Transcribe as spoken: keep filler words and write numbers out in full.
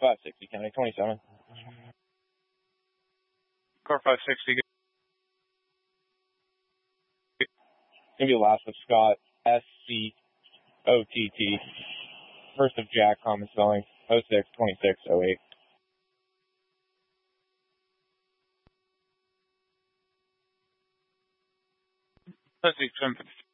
five sixty, County twenty-seven. Car five sixty. Gonna be last with Scott, S C O T T. First of Jack, common spelling, oh six twenty-six oh eight. Let's see,